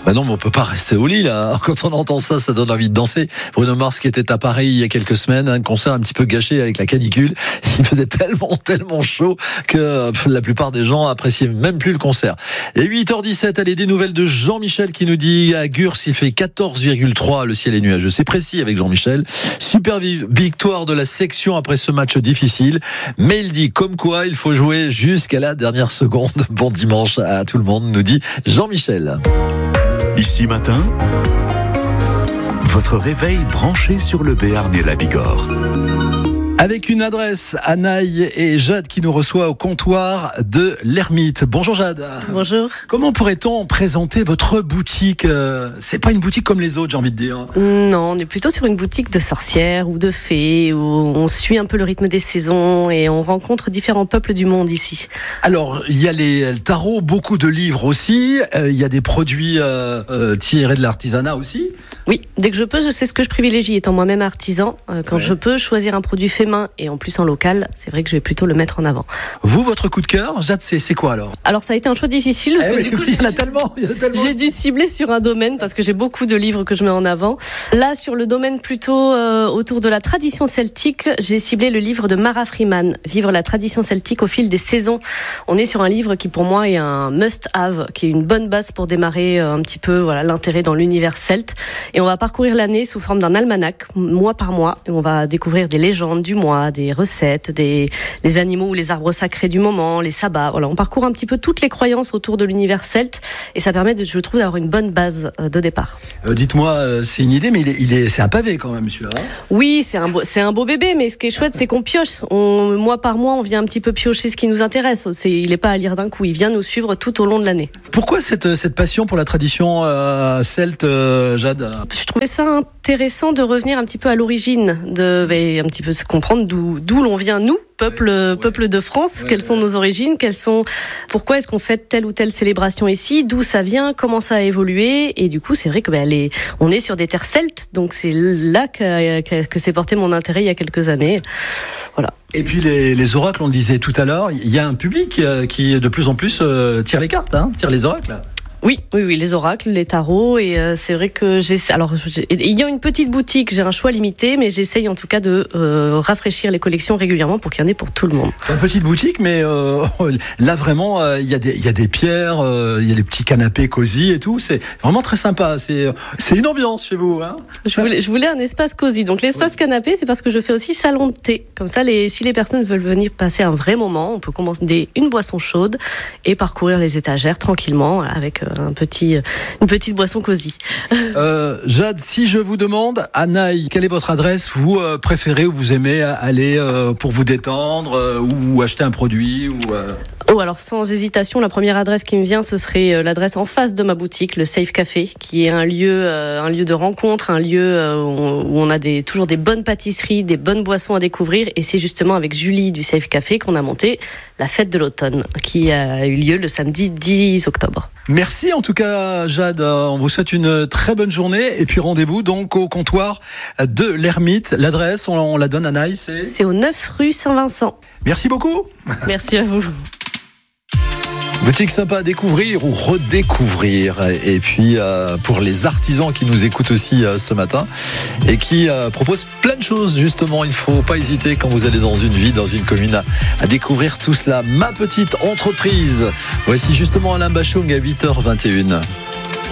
Bah non, mais on peut pas rester au lit là. Quand on entend ça, ça donne envie de danser. Bruno Mars qui était à Paris il y a quelques semaines, un concert un petit peu gâché avec la canicule. Il faisait tellement chaud que la plupart des gens appréciaient même plus le concert. Et 8h17, allez, des nouvelles de Jean-Michel qui nous dit à Gurs, il fait 14,3, le ciel est nuageux. C'est précis avec Jean-Michel. Super victoire de la section après ce match difficile. Mais il dit comme quoi il faut jouer jusqu'à la dernière seconde. Bon dimanche à tout le monde, nous dit Jean-Michel. Ici matin, votre réveil branché sur le Béarn et la Bigorre. Avec une adresse, Anaï et Jade qui nous reçoit au comptoir de l'Ermite. Bonjour Jade. Bonjour. Comment pourrait-on présenter votre boutique ? C'est pas une boutique comme les autres, j'ai envie de dire. Non, on est plutôt sur une boutique de sorcières ou de fées où on suit un peu le rythme des saisons et on rencontre différents peuples du monde ici. Alors, il y a le tarot, beaucoup de livres aussi. Il y a des produits tirés de l'artisanat aussi. Oui, dès que je peux, je sais ce que je privilégie étant moi-même artisan. Quand je peux choisir un produit fait main et en plus en local, c'est vrai que je vais plutôt le mettre en avant. Vous, votre coup de cœur, Jade, c'est quoi alors ? Alors ça a été un choix difficile parce que du coup, il y en a tellement. J'ai dû cibler sur un domaine parce que j'ai beaucoup de livres que je mets en avant. Là, sur le domaine plutôt autour de la tradition celtique, j'ai ciblé le livre de Mara Freeman, Vivre la tradition celtique au fil des saisons. On est sur un livre qui pour moi est un must-have, qui est une bonne base pour démarrer un petit peu l'intérêt dans l'univers celte. Et on va parcourir l'année sous forme d'un almanach, mois par mois, et on va découvrir des légendes du mois, des recettes, les animaux ou les arbres sacrés du moment, les sabbats. Voilà, on parcourt un petit peu toutes les croyances autour de l'univers celte et ça permet, je trouve, d'avoir une bonne base de départ. Dites-moi, c'est une idée, mais c'est un pavé quand même celui-là. Oui, c'est un beau bébé, mais ce qui est chouette, c'est qu'on pioche. Mois par mois, on vient un petit peu piocher ce qui nous intéresse. Il n'est pas à lire d'un coup, il vient nous suivre tout au long de l'année. Pourquoi cette passion pour la tradition celte, Jade ? Je trouvais ça intéressant de revenir un petit peu à l'origine, un petit peu se comprendre d'où l'on vient, nous, peuple de France, quelles sont nos origines, pourquoi est-ce qu'on fait telle ou telle célébration ici, d'où ça vient, comment ça a évolué, et du coup c'est vrai que on est sur des terres celtes, donc c'est là que s'est porté mon intérêt il y a quelques années. Voilà. Et puis les oracles, on le disait tout à l'heure, il y a un public qui de plus en plus tire les cartes, tire les oracles. Oui, les oracles, les tarots, et c'est vrai que il y a une petite boutique, j'ai un choix limité, mais j'essaye en tout cas de rafraîchir les collections régulièrement pour qu'il y en ait pour tout le monde. Une petite boutique, mais là vraiment, il y a des pierres, il y a des petits canapés cosy et tout, c'est vraiment très sympa. C'est une ambiance chez vous, hein. Je voulais un espace cosy, donc l'espace canapé, c'est parce que je fais aussi salon de thé. Comme ça, si les personnes veulent venir passer un vrai moment, on peut commander une boisson chaude et parcourir les étagères tranquillement avec une petite boisson cosy. Jade, si je vous demande, Anaï, quelle est votre adresse, vous préférez où vous aimez aller pour vous détendre ou acheter un produit alors sans hésitation, la première adresse qui me vient, ce serait l'adresse en face de ma boutique, le Safe Café, qui est un lieu de rencontre, un lieu où on a toujours des bonnes pâtisseries, des bonnes boissons à découvrir, et c'est justement avec Julie du Safe Café qu'on a monté la fête de l'automne, qui a eu lieu le samedi 10 octobre. Merci en tout cas Jade, on vous souhaite une très bonne journée et puis rendez-vous donc au comptoir de l'Ermite. L'adresse, on la donne à Anaï, c'est au 9 rue Saint-Vincent. Merci beaucoup. Merci à vous. Boutique sympa à découvrir ou redécouvrir. Et puis pour les artisans qui nous écoutent aussi ce matin et qui proposent plein de choses justement, il ne faut pas hésiter quand vous allez dans une ville, dans une commune à découvrir tout cela. Ma petite entreprise. Voici justement Alain Bachung à 8h21.